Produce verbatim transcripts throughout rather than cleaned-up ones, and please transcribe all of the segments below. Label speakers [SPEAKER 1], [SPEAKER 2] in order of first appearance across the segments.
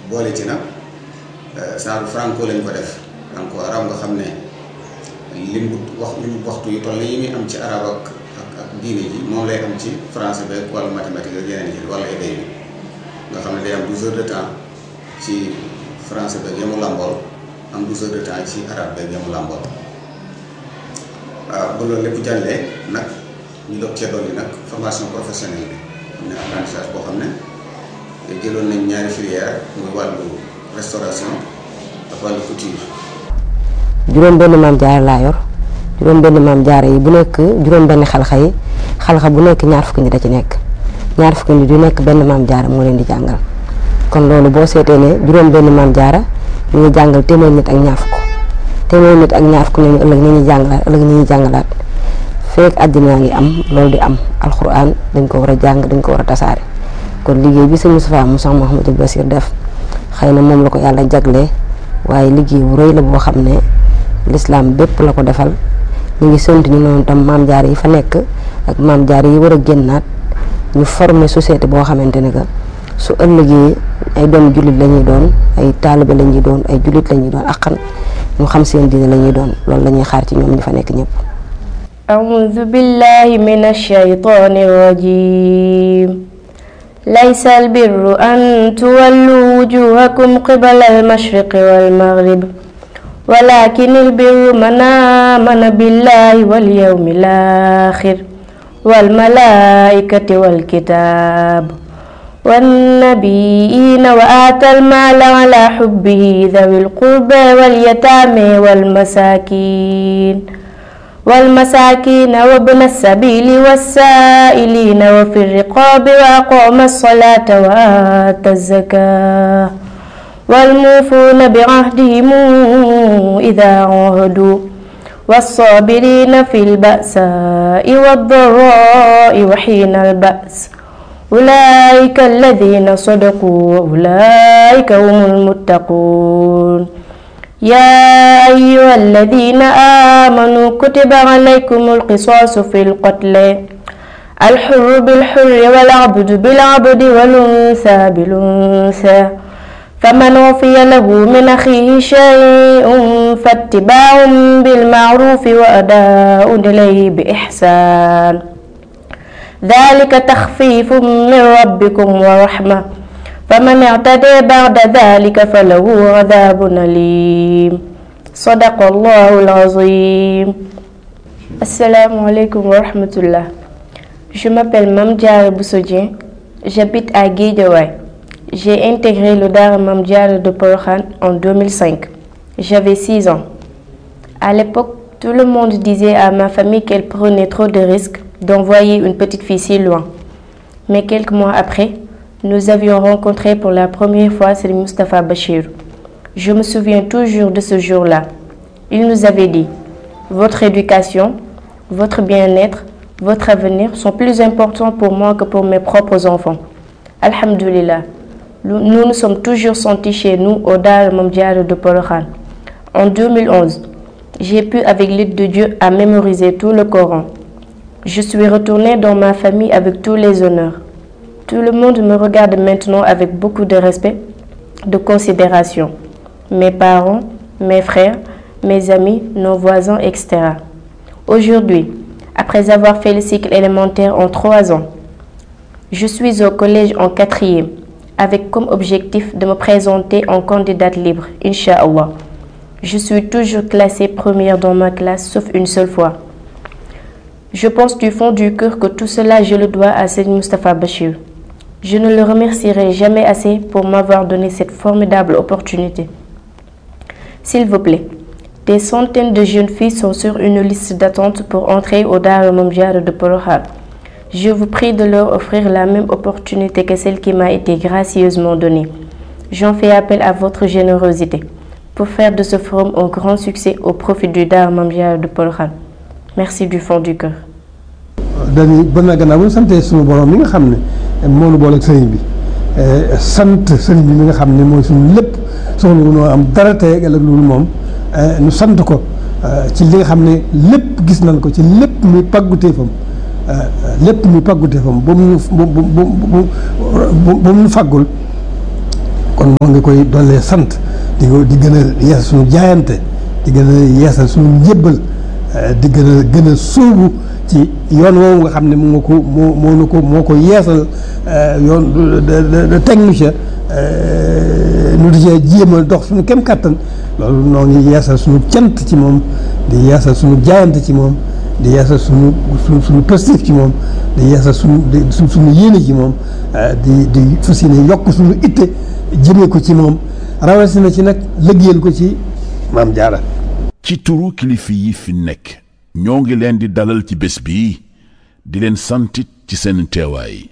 [SPEAKER 1] boole ci nag saaru franco lañ ko def franco arab nga xam ne lim wax lim waxtu yu toll yi muy am ci arab ak ak diine ji moom lay am ci français beeg wala mathématique ak yeneen yi wala éday bi nga xam ne day am douze heures de temps ci français beeg yamu làmbool am douze heures de temps ci arabe beeg yamu làmbool waaw ba loolu lépp jàllee nag ñu doog cee dolli nag formation professionnelle bi am ne apprentissage boo xam ne jëloon nañ ñaari filière muy wàllu restauration ak wàllu couture.
[SPEAKER 2] juróom benn maam jaara laa yor juróom benn maam jaara yi bu nekk juróom benn xalxa yi xalxa bu nekk ñaar fukki nit da ci nekk ñaar fukki nit yu nekk benn maam jaara moo leen di jàngal kon loolu boo seetee ne juróom benn maam jaara ñu ngi jàngal téeméer nit ak ñaar fukk téeméer nit ak ñaar fukk ne ñu ëllëg ni ñuy jàngalaat ëllëg ni ñuy jàngalaat feek àddina ngi am loolu di am alxuraan dañ ko war a jàng dañ ko war a tasaare kon liggéey bi sëñ Moustapha mu Cheikh Mouhamadou Bassir def xëy na moom la ko yàlla jaglee waaye liggéey bu rëy la boo xam ne l'islam bépp la ko defal ñu ngi sant ñu noonu tam maam jaar yi fa nekk ak maam jaar yi war a génnaat ñu former société boo xamante ne que su ëllëgee ay doom jullit la ñuy doon ay taalibe la ñuy doon ay jullit la ñuy doon akkan ñu xam seen diine la ñuy doon loolu la ñuy xaar ci ñoom ñi fa nekk ñëpp.
[SPEAKER 3] a'uuzu billahi minash shaytaanir rajiim. ليس البر أن تولوا وجوهكم قبل المشرق والمغرب ولكن البر من آمن بالله واليوم الآخر والملائكة والكتاب والنبيين وآتى المال على حبه ذوي القربى واليتامى والمساكين والمساكين وابن السبيل والسائلين وفي الرقاب وأقام الصلاة وآتى الزكاة والموفون بعهدهم إذا عاهدوا والصابرين في البأساء والضراء وحين البأس أولئك الذين صدقوا وأولئك هم المتقون يا أيها الذين آمنوا كتب عليكم القصاص في القتل الحر بالحر والعبد بالعبد والأنثى بالأنثى فمن وفي له من أخيه شيء فاتباع بالمعروف وأداء إليه بإحسان ذلك تخفيف من ربكم ورحمة فمن اعتدى بعد ذلك فله عذاب أليم صدق الله العظيم. Assalamu alaikum wa rahmatullah. Je m'appelle Mame Diarra Bousso Dieng, j'habite à Guédiawaye. J'ai intégré le Daara Mame Diarra de Porokhane en deux mille cinq. J'avais six ans. À l'époque, tout le monde disait à ma famille qu'elle prenait trop de risques d'envoyer une petite fille si loin. Mais quelques mois après, nous avions rencontré pour la première fois Serigne Moustapha Bachir. Je me souviens toujours de ce jour-là. Il nous avait dit « Votre éducation, votre bien-être, votre avenir sont plus importants pour moi que pour mes propres enfants. » Alhamdulillah, nous nous sommes toujours sentis chez nous au Daara Mame Diarra de Porokhane. En deux mille onze, j'ai pu avec l'aide de Dieu à mémoriser tout le Coran. Je suis retournée dans ma famille avec tous les honneurs. Tout le monde me regarde maintenant avec beaucoup de respect, de considération. Mes parents, mes frères, mes amis, nos voisins, et cetera. Aujourd'hui, après avoir fait le cycle élémentaire en trois ans, je suis au collège en quatrième, avec comme objectif de me présenter en candidate libre, Inch'Allah. Je suis toujours classée première dans ma classe, sauf une seule fois. Je pense du fond du cœur que tout cela, je le dois à Serigne Moustapha Bachir. Je ne le remercierai jamais assez pour m'avoir donné cette formidable opportunité. S'il vous plaît, des centaines de jeunes filles sont sur une liste d'attente pour entrer au Daara Mame Diarra de Porokhane. Je vous prie de leur offrir la même opportunité que celle qui m'a été gracieusement donnée. J'en fais appel à votre générosité pour faire de ce forum un grand succès au profit du Daara Mame Diarra de Porokhane. Merci du fond du cœur.
[SPEAKER 4] dañuy ba na gannaaw bu ñu santee suñu borom mi nga xam ne moo ñu boole ak sëriñ bi sant sëriñ bi mi nga xam ne mooy suñu lépp soxla wu noo am dara tey ëllëg loolu moom ñu sant ko ci li nga xam ne lépp gis nañ ko ci lépp muy pàgguteefam lépp muy pàgguteefam ba mu ba mu ba mu ba mu fàggul kon moo ngi koy dollee sant di ko di gën a yeesal suñu jaayante di gën a yeesal suñu njébbal di gën a gën a sóobu ci yoon woowu nga xam ne moo ko moo moo ko moo ko yeesal yoon de teg nu ca nu di cee jéem a dox suñu kem kàttan loolu noo ngi yeesal suñu cant ci moom di yeesal suñu jaayante ci moom di yeesal suñu suñu suñu positif ci moom di yeesal suñu suñu yéene ci moom di di fas yéene yokk suñu itte jëmee ko ci moom rawatina ci nag liggéeyal ko ci Maam Jaara.
[SPEAKER 5] ci turu kilifa yi fi nekk ñoo ngi leen di dalal ci bés bi di leen santit ci seen teewaay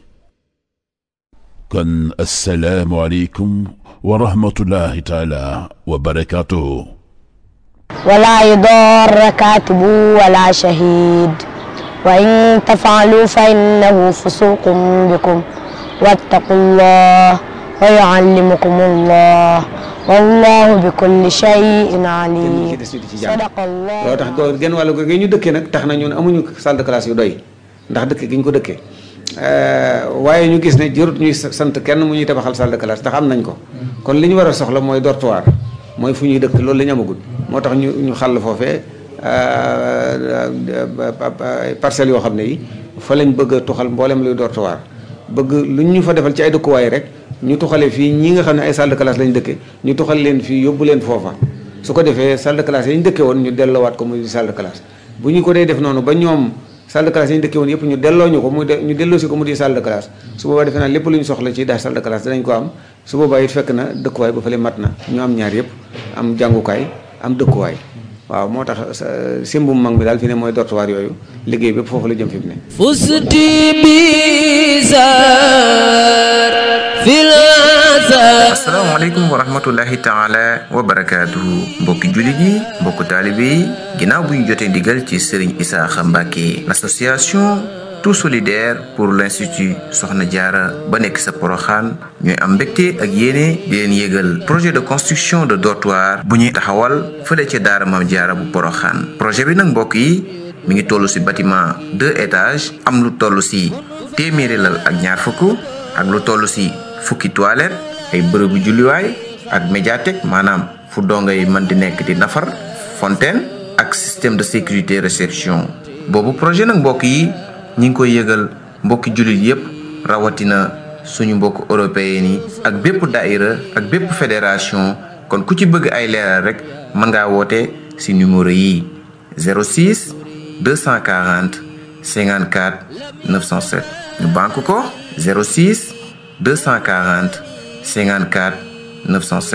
[SPEAKER 5] kon assalaamu aleykum wa rahmatullahi taala wa barakaatuhu.
[SPEAKER 3] ولا يضار كاتب ولا شهيد وإن تفعلوا فإنه فسوق بكم واتقوا الله ويعلمكم الله والله بكل شيء عليم صدق الله.
[SPEAKER 1] loo tax góor genn wàllu gi ñu dëkkee nag tax na ñun amuñu salle de classe yu doy ndax dëkk gi ñu ko dëkkee waaye ñu gis ne jërut ñuy sant kenn mu ñuy tabaxal salle de classe ndax am nañ ko kon li ñu war a soxla mooy dortoir mooy fu ñuy dëkk loolu la ñu amagul moo tax ñu ñu xàll foofee parcelles yoo xam ne yi fa lañ bëgg a tuxal mboolem luy dortoir bëgg lu ñu fa defal ci ay dëkkuwaay rek ñu tuxale fii ñi nga xam ne ay salle de classe lañ dëkke ñu tuxal leen fii yóbbu leen foofa su ko defee salle de classe yi ñu dëkke woon ñu delloowaat ko muy salle de classe bu ñu ko dee def noonu ba ñoom salle de classe yi ñu dëkke woon yëpp ñu delloo ñu ko muy ñu delloo si ko mu di salle de classe su boobaa defe naa lépp lu ñu soxla ci daal salle de classe danañ ko am su boobaa it fekk na dëkkuwaay ba fële mat na ñu am ñaar yëpp am jàngukaay am dëkkuwaay waaw moo tax simbum mag mi daal fi ne mooy dortoir yooyu liggéey bépp foofu la jëm fi mu ne
[SPEAKER 6] fusti bizar fil asalaamaaleykum wa rahmatullahi taala wa barakaatuhu mbokki jullit yi mbokku taalibe yi ginnaaw bu ñu jotee ndigal ci Serigne Isaaxa Mbàkke l'association tout solidaire pour l'institut Soxna Jaara ba nekk sa Poroxaan ñooy am mbégte ak yéene di leen yégal projet de construction de dortoir bu ñuy taxawal fële ca daara Maam Jaara bu Poroxaan projet bi nag mbokk yi mi ngi toll ci bâtiment deux étages am lu toll ci téeméeri lal ak ñaar fukk ak lu toll ci fukki toilette ay bërëbu julliwaay ak médiathèque maanaam fu dongo yi mën di nekk di nafar fontaine ak système de sécurité réception boobu projet nag mbokk yi ñi ngi koy yëgal mbokki jullit yépp rawatina suñu mbokk européen yi ak bépp daïra ak bépp fédération kon ku ci bëgg ay leeral rek mën ngaa woote ci numéro yi zéro six deux cent quarante cinquante-quatre neuf cent sept ñu banque ko zéro six deux cent quarante cinquante-quatre neuf cent sept